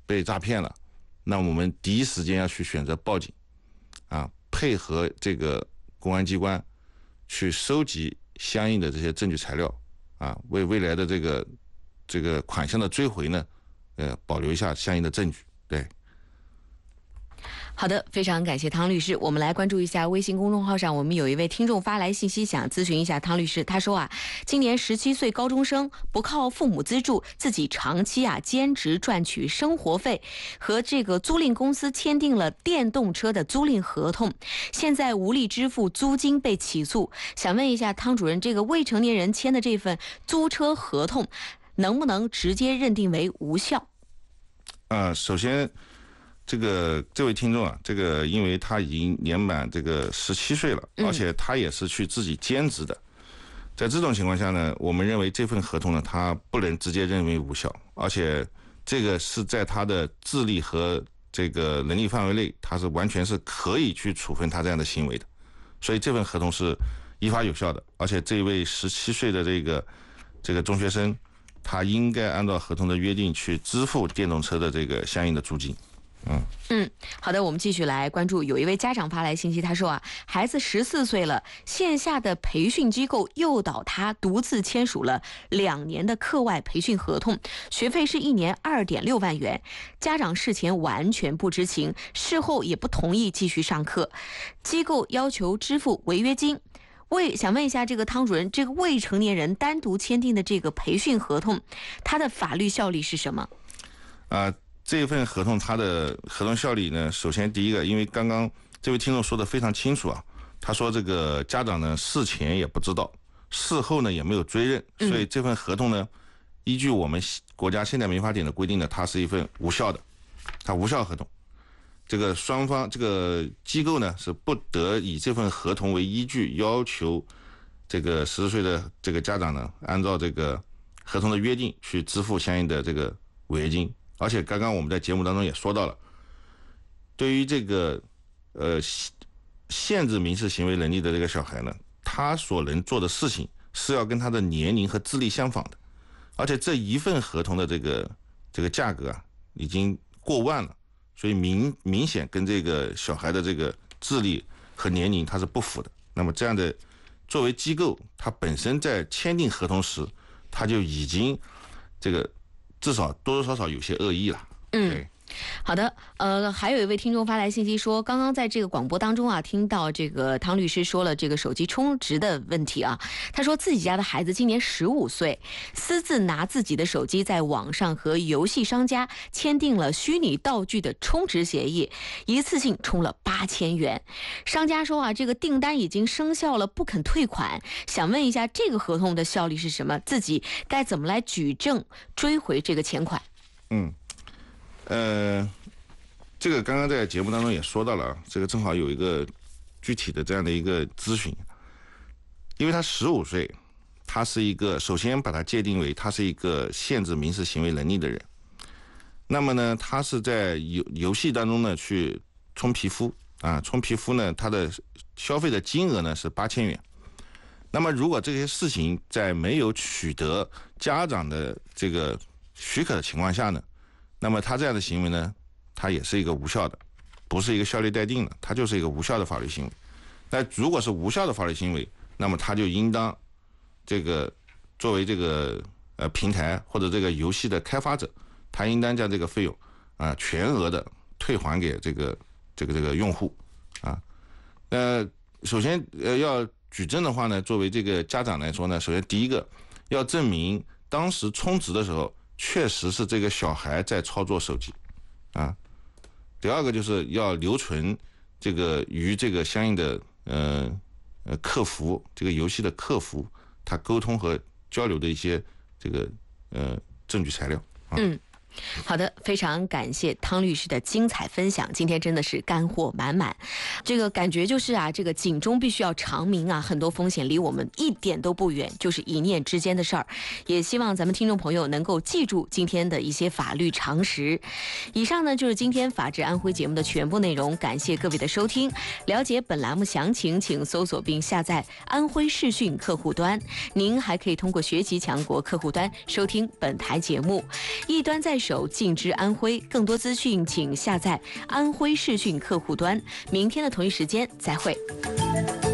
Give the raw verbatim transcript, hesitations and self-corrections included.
被诈骗了，那我们第一时间要去选择报警，啊，配合这个公安机关去收集相应的这些证据材料，啊，为未来的这个这个款项的追回呢，呃，保留一下相应的证据。对。 好的，非常感谢汤律师。我们来关注一下微信公众号上，我们有一位听众发来信息，想咨询一下汤律师。他说啊，今年十七岁高中生，不靠父母资助，自己长期啊兼职赚取生活费，和这个租赁公司签订了电动车的租赁合同，现在无力支付租金被起诉。想问一下汤主任，这个未成年人签的这份租车合同，能不能直接认定为无效？ 呃，首先。这个这位听众啊，这个因为他已经年满这个十七岁了，而且他也是去自己兼职的，在这种情况下呢，我们认为这份合同呢，他不能直接认为无效，而且这个是在他的智力和这个能力范围内，他是完全是可以去处分他这样的行为的，所以这份合同是依法有效的，而且这位十七岁的这个这个中学生，他应该按照合同的约定去支付电动车的这个相应的租金。嗯嗯，好的，我们继续来关注。有一位家长发来信息，他说啊，孩子十四岁了，线下的培训机构诱导他独自签署了两年的课外培训合同，学费是一年二点六万元。家长事前完全不知情，事后也不同意继续上课，机构要求支付违约金。为想问一下这个汤主任，这个未成年人单独签订的这个培训合同，它的法律效力是什么？ 啊、呃。这份合同它的合同效力呢，首先第一个，因为刚刚这位听众说的非常清楚啊，他说这个家长呢事前也不知道，事后呢也没有追认，所以这份合同呢，依据我们国家现代民法典的规定呢，它是一份无效的，它无效合同。这个双方这个机构呢是不得以这份合同为依据，要求这个十四岁的这个家长呢，按照这个合同的约定去支付相应的这个违约金。而且刚刚我们在节目当中也说到了，对于这个呃限制民事行为能力的这个小孩呢，他所能做的事情是要跟他的年龄和智力相仿的，而且这一份合同的这个这个价格啊已经过万了，所以明明显跟这个小孩的这个智力和年龄它是不符的。那么这样的作为机构，它本身在签订合同时，它就已经这个。至少多多少少有些恶意了。 嗯，好的，呃，还有一位听众发来信息说，刚刚在这个广播当中啊，听到这个汤律师说了这个手机充值的问题啊。他说自己家的孩子今年十五岁，私自拿自己的手机在网上和游戏商家签订了虚拟道具的充值协议，一次性充了八千元。商家说啊，这个订单已经生效了，不肯退款。想问一下，这个合同的效力是什么？自己该怎么来举证追回这个钱款？ 嗯。呃，这个刚刚在节目当中也说到了，这个正好有一个具体的这样的一个咨询，因为他十五岁，他是一个首先把他界定为他是一个限制民事行为能力的人，那么呢，他是在游游戏当中呢去充皮肤啊，充皮肤呢，他的消费的金额呢是八千元。那么如果这些事情在没有取得家长的这个许可的情况下呢，那么他这样的行为呢，他也是一个无效的，不是一个效力待定的，他就是一个无效的法律行为。那如果是无效的法律行为，那么他就应当这个作为这个呃平台或者这个游戏的开发者，他应当将这个费用啊、呃、全额的退还给这个这个这个用户啊。呃，首先呃要举证的话呢，作为这个家长来说呢，首先第一个要证明当时充值的时候确实是这个小孩在操作手机啊。第二个就是要留存这个与这个相应的呃呃客服这个游戏的客服他沟通和交流的一些这个呃证据材料啊。 嗯。好的，非常感谢汤律师的精彩分享，今天真的是干货满满。 这个感觉就是啊，这个警钟必须要长鸣啊，很多风险离我们一点都不远，就是一念之间的事儿。也希望咱们听众朋友能够记住今天的一些法律常识。以上呢就是今天法治安徽节目的全部内容，感谢各位的收听。了解本栏目详情，请搜索并下载安徽视讯客户端。您还可以通过学习强国客户端收听本台节目。一端在手，尽知安徽。更多资讯请下载安徽视讯客户端。明天的同一时间再会。